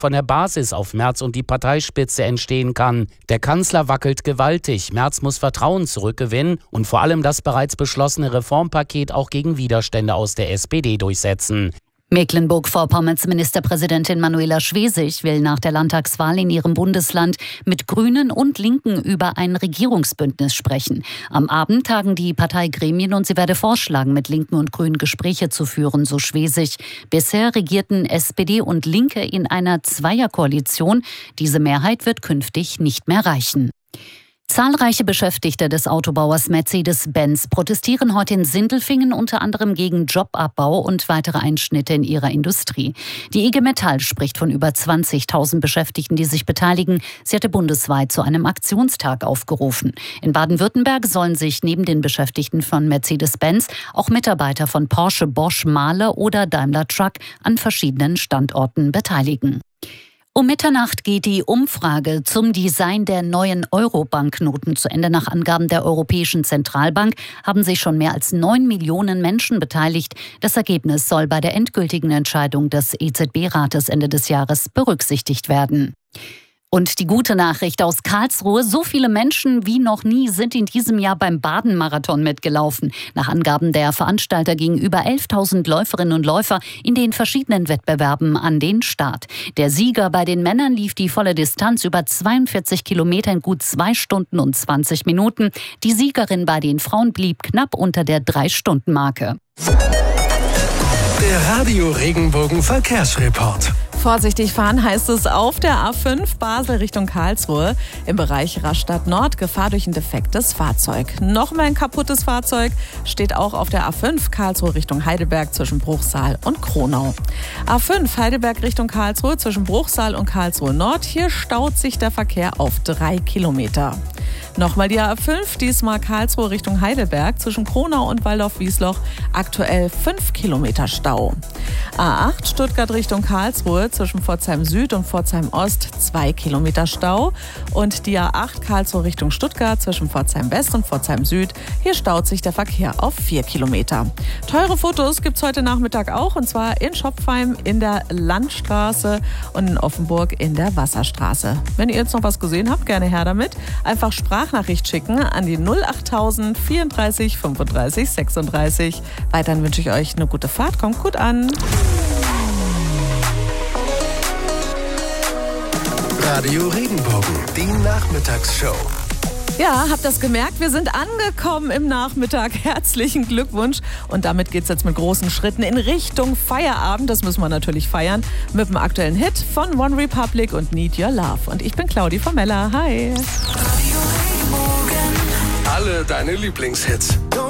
von der Basis auf Merz und die Parteispitze entstehen kann. Der Kanzler wackelt gewaltig. Merz muss Vertrauen zurückgewinnen und vor allem das bereits beschlossene Reformpaket auch gegen Widerstände aus der SPD durchsetzen. Mecklenburg-Vorpommerns Ministerpräsidentin Manuela Schwesig will nach der Landtagswahl in ihrem Bundesland mit Grünen und Linken über ein Regierungsbündnis sprechen. Am Abend tagen die Parteigremien und sie werde vorschlagen, mit Linken und Grünen Gespräche zu führen, so Schwesig. Bisher regierten SPD und Linke in einer Zweierkoalition. Diese Mehrheit wird künftig nicht mehr reichen. Zahlreiche Beschäftigte des Autobauers Mercedes-Benz protestieren heute in Sindelfingen unter anderem gegen Jobabbau und weitere Einschnitte in ihrer Industrie. Die IG Metall spricht von über 20.000 Beschäftigten, die sich beteiligen. Sie hatte bundesweit zu einem Aktionstag aufgerufen. In Baden-Württemberg sollen sich neben den Beschäftigten von Mercedes-Benz auch Mitarbeiter von Porsche, Bosch, Mahle oder Daimler Truck an verschiedenen Standorten beteiligen. Um Mitternacht geht die Umfrage zum Design der neuen Euro-Banknoten zu Ende. Nach Angaben der Europäischen Zentralbank haben sich schon mehr als 9 Millionen Menschen beteiligt. Das Ergebnis soll bei der endgültigen Entscheidung des EZB-Rates Ende des Jahres berücksichtigt werden. Und die gute Nachricht aus Karlsruhe: So viele Menschen wie noch nie sind in diesem Jahr beim Baden-Marathon mitgelaufen. Nach Angaben der Veranstalter gingen über 11.000 Läuferinnen und Läufer in den verschiedenen Wettbewerben an den Start. Der Sieger bei den Männern lief die volle Distanz über 42 Kilometer in gut 2 Stunden und 20 Minuten. Die Siegerin bei den Frauen blieb knapp unter der 3-Stunden-Marke. Der Radio Regenbogen Verkehrsreport. Vorsichtig fahren heißt es auf der A5 Basel Richtung Karlsruhe. Im Bereich Rastatt Nord Gefahr durch ein defektes Fahrzeug. Nochmal ein kaputtes Fahrzeug steht auch auf der A5 Karlsruhe Richtung Heidelberg zwischen Bruchsal und Kronau. A5 Heidelberg Richtung Karlsruhe zwischen Bruchsal und Karlsruhe Nord. Hier staut sich der Verkehr auf 3 Kilometer. Nochmal die A5, diesmal Karlsruhe Richtung Heidelberg zwischen Kronau und Waldorf-Wiesloch. Aktuell 5 Kilometer Stau. A8 Stuttgart Richtung Karlsruhe zwischen Pforzheim Süd und Pforzheim Ost 2 Kilometer Stau. Und die A8 Karlsruhe Richtung Stuttgart zwischen Pforzheim West und Pforzheim Süd. Hier staut sich der Verkehr auf 4 Kilometer. Teure Fotos gibt's heute Nachmittag auch, und zwar in Schopfheim in der Landstraße und in Offenburg in der Wasserstraße. Wenn ihr jetzt noch was gesehen habt, gerne her damit. Einfach Sprachnachricht schicken an die 08000 34 35 36. Weiterhin wünsche ich euch eine gute Fahrt. Kommt gut an. Radio Regenbogen, die Nachmittagsshow. Ja, habt das gemerkt? Wir sind angekommen im Nachmittag. Herzlichen Glückwunsch. Und damit geht's jetzt mit großen Schritten in Richtung Feierabend. Das müssen wir natürlich feiern mit dem aktuellen Hit von One Republic und Need Your Love. Und ich bin Claudi Formella. Hi. Alle deine Lieblingshits.